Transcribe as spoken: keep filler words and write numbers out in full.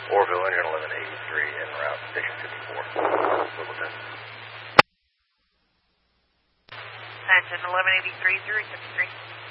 Orville, engine eleven eighty-three, en route, station fifty-four. Wimbledon. Engine eleven eighty-three, zero six three.